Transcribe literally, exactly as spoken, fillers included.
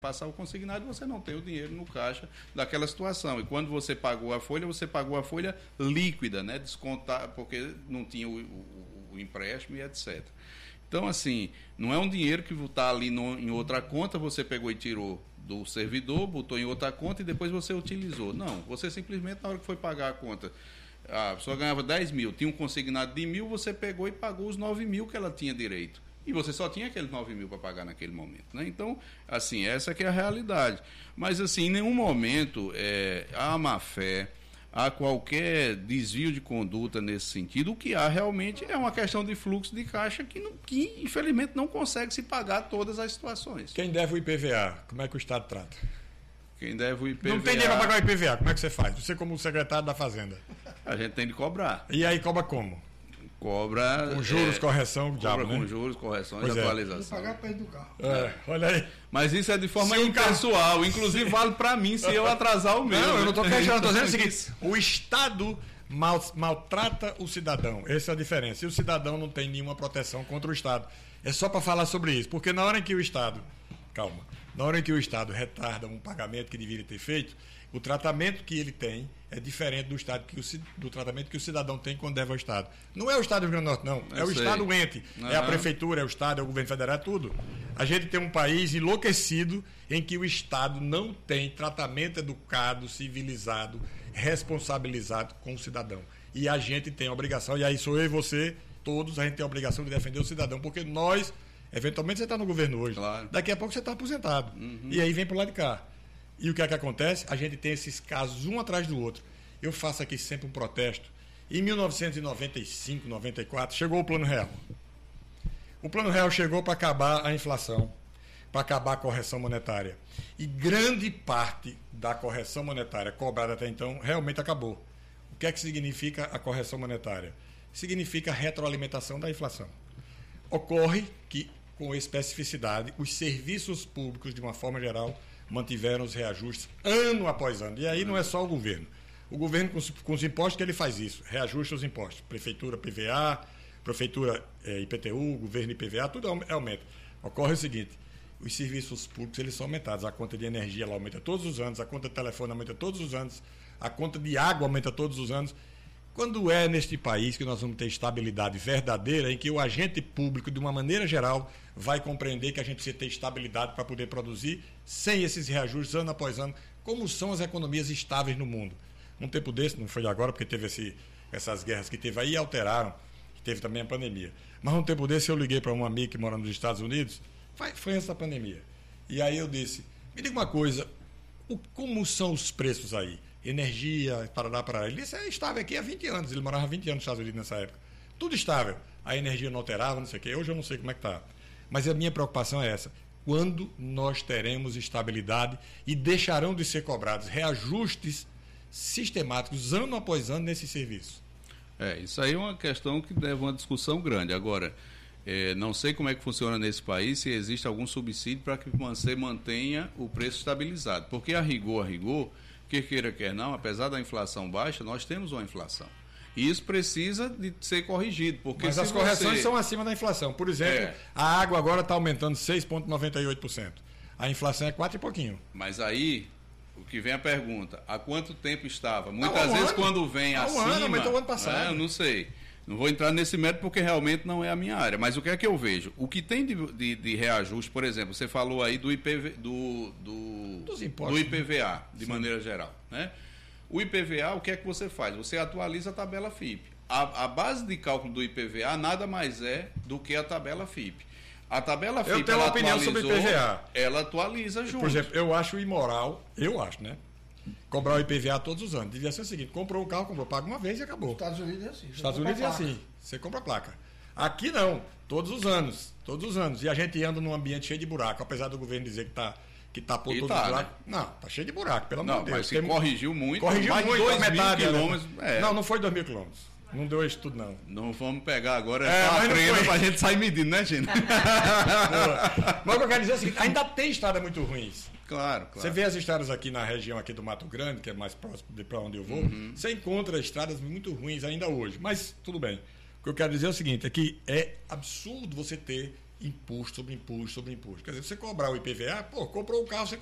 passar o consignado, você não tem o dinheiro no caixa daquela situação. E quando você pagou a folha, você pagou a folha líquida, né? Descontar, porque não tinha o, o, o empréstimo e etcétera. Então, assim, não é um dinheiro que está ali no, em outra conta, você pegou e tirou do servidor, botou em outra conta e depois você utilizou. Não, você simplesmente, na hora que foi pagar a conta, a pessoa ganhava dez mil, tinha um consignado de mil, você pegou e pagou os nove mil que ela tinha direito. E você só tinha aqueles nove mil para pagar naquele momento, né? Então, assim, essa que é a realidade. Mas, assim, em nenhum momento é, há má fé, há qualquer desvio de conduta nesse sentido. O que há realmente é uma questão de fluxo de caixa que, não, que infelizmente, não consegue se pagar todas as situações. Quem deve o I P V A, como é que o Estado trata? Quem deve o I P V A... Não tem dinheiro para pagar o I P V A, como é que você faz? Você como secretário da Fazenda. A gente tem de cobrar. E aí cobra como? Cobra... Com juros, é, correção, cobra diabo, com né? juros, correções pois e é. atualização. Pagar perto do carro. É, olha aí. Mas isso é de forma Se impessoal, inclusive vale para mim se eu atrasar o meu. Não, eu não estou questionando, estou dizendo o seguinte: seguinte: o Estado mal, maltrata o cidadão. Essa é a diferença. E o cidadão não tem nenhuma proteção contra o Estado. É só para falar sobre isso. Porque na hora em que o Estado. Calma. Na hora em que o Estado retarda um pagamento que deveria ter feito, o tratamento que ele tem é diferente do, estado que o, do tratamento que o cidadão tem quando deve ao Estado. Não é o Estado do Rio Grande do Norte, não. É eu o sei. Estado ente. Uhum. É a Prefeitura, é o Estado, é o Governo Federal, é tudo. A gente tem um país enlouquecido em que o Estado não tem tratamento educado, civilizado, responsabilizado com o cidadão. E a gente tem a obrigação, e aí sou eu e você, todos, a gente tem a obrigação de defender o cidadão, porque nós, eventualmente você está no governo hoje, claro. Daqui a pouco você está aposentado. Uhum. E aí vem para o lado de cá. E o que é que acontece? A gente tem esses casos um atrás do outro. Eu faço aqui sempre um protesto. Em mil novecentos e noventa e cinco, noventa e quatro, chegou o Plano Real. O Plano Real chegou para acabar a inflação, para acabar a correção monetária. E grande parte da correção monetária cobrada até então realmente acabou. O que é que significa a correção monetária? Significa a retroalimentação da inflação. Ocorre que, com especificidade, os serviços públicos, de uma forma geral, mantiveram os reajustes ano após ano. E aí não é só o governo. O governo, com os, com os impostos, que ele faz isso, reajusta os impostos. Prefeitura, P V A, Prefeitura, é, I P T U, governo, I P V A, tudo aumenta. Ocorre o seguinte, os serviços públicos eles são aumentados. A conta de energia ela aumenta todos os anos, a conta de telefone aumenta todos os anos, a conta de água aumenta todos os anos. Quando é neste país que nós vamos ter estabilidade verdadeira, em que o agente público, de uma maneira geral, vai compreender que a gente precisa ter estabilidade para poder produzir sem esses reajustes ano após ano, como são as economias estáveis no mundo. Num tempo desse, não foi agora, porque teve esse, essas guerras que teve aí e alteraram, que teve também a pandemia. Mas num tempo desse eu liguei para um amigo que mora nos Estados Unidos, foi antes da pandemia. E aí eu disse, me diga uma coisa, o, como são os preços aí? Energia, parará, parará. Ele disse, é estável aqui há vinte anos. Ele morava há vinte anos nos Estados Unidos nessa época. Tudo estável. A energia não alterava, não sei o quê. Hoje eu não sei como é que está. Mas a minha preocupação é essa. Quando nós teremos estabilidade e deixarão de ser cobrados reajustes sistemáticos, ano após ano, nesse serviço? É, isso aí é uma questão que deve uma discussão grande. Agora, é, não sei como é que funciona nesse país, se existe algum subsídio para que você mantenha o preço estabilizado. Porque a rigor, a rigor, quer queira, quer não, apesar da inflação baixa, nós temos uma inflação. E isso precisa de ser corrigido. Porque Mas se as correções você... são acima da inflação. Por exemplo, é. a água agora está aumentando seis vírgula noventa e oito por cento. A inflação é quatro e pouquinho. Mas aí, o que vem a pergunta, há quanto tempo estava? Muitas há um vezes ano. quando vem há um acima... ano, aumentou o ano passado. É, eu não sei. Não vou entrar nesse mérito porque realmente não é a minha área. Mas o que é que eu vejo? O que tem de, de, de reajuste, por exemplo, você falou aí do, I P V, do, do, Dos impostos, do I P V A, de Sim. maneira geral, né? O I P V A, o que é que você faz? Você atualiza a tabela F I P. A, a base de cálculo do I P V A nada mais é do que a tabela F I P. A tabela F I P, eu tenho uma opinião sobre o I P V A. Ela atualiza junto. Por exemplo, eu acho imoral, eu acho, né? Cobrar o I P V A todos os anos. Devia ser o seguinte, comprou um carro, comprou, paga uma vez e acabou. Estados Unidos é assim. Estados Unidos é assim. Você compra a placa. Aqui não, todos os anos. Todos os anos. E a gente anda num ambiente cheio de buraco, apesar do governo dizer que está que tá por e todos tá, os lados. né? Não, tá cheio de buraco, pelo amor Não, de Deus. mas se Tem... corrigiu muito. Corrigiu mais muito, dois metade. mil quilômetros. É. Não, não foi dois mil quilômetros. Não deu isso tudo, não. Não vamos pegar agora É, essa mas não trema foi. pra gente sair medindo, né, gente? Mas o que eu quero dizer é o seguinte, ainda tem estradas muito ruins. Claro, claro. Você vê as estradas aqui na região aqui do Mato Grande, que é mais próximo de para onde eu vou, uhum. Você encontra estradas muito ruins ainda hoje. Mas tudo bem. O que eu quero dizer é o seguinte, é que é absurdo você ter imposto sobre imposto sobre imposto. Quer dizer, você cobrar o I P V A, pô, comprou o carro, você